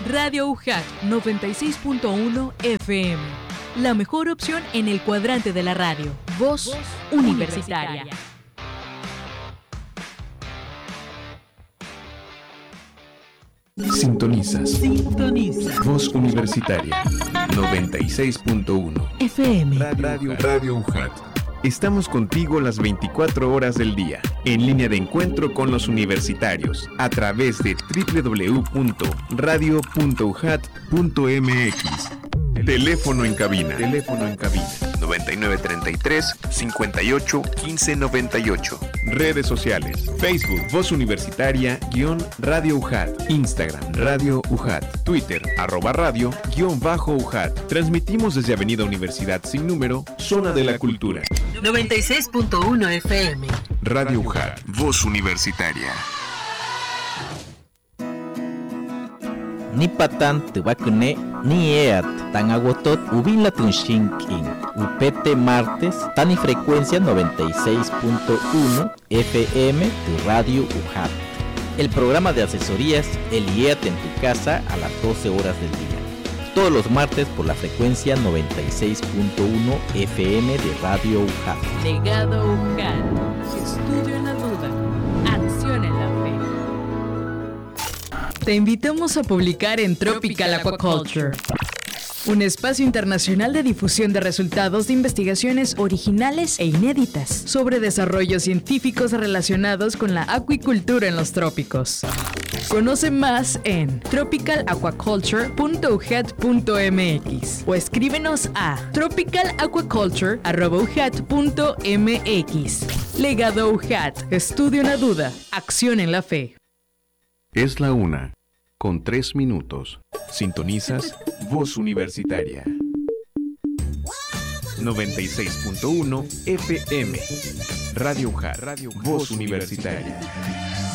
Radio UJAT 96.1 FM. La mejor opción en el cuadrante de la radio. Voz Universitaria. Sintonizas. Voz Universitaria 96.1 FM. Radio UJAT. Estamos contigo las 24 horas del día, en línea de encuentro con los universitarios, a través de www.radio.ujat.mx. Teléfono en cabina. 9933-58-1598. Redes sociales. Facebook, Voz Universitaria, _Radio UJAT. Instagram, Radio UJAT. Twitter, @radio, _UJAT. Transmitimos desde Avenida Universidad sin número, Zona de la Cultura. 96.1 FM. Radio UJAT, Voz Universitaria. Ni patan tubacune ni eat tan agotot ubila tunshinkin upete martes tan y frecuencia 96.1 FM de Radio UJAT. El programa de asesorías El IEAT en tu casa a las 12 horas del día. Todos los martes por la frecuencia 96.1 FM de Radio UJAT. Legado UJAT. Estudio en la duda. Acción en la fe. Te invitamos a publicar en Tropical Aquaculture, un espacio internacional de difusión de resultados de investigaciones originales e inéditas sobre desarrollos científicos relacionados con la acuicultura en los trópicos. Conoce más en tropicalaquaculture.ujat.mx o escríbenos a tropicalaquaculture@ujat.mx. Legado UJAT, estudio en la duda, acción en la fe. Es la 1:03. Sintonizas Voz Universitaria 96.1 FM. Radio UJAT, Voz Universitaria.